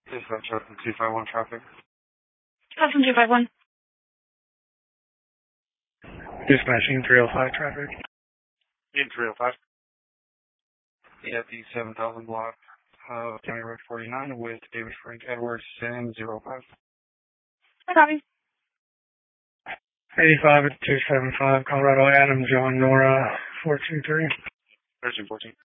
Dispatch Justin 251 traffic. Justin 251. Dispatching 305 traffic. In 305. Yeah, the 7000 block of County Road 49 with David Frank Edwards, SIN 05. I copy. 85 at 275, Colorado Adam, John Nora, 423. 1314.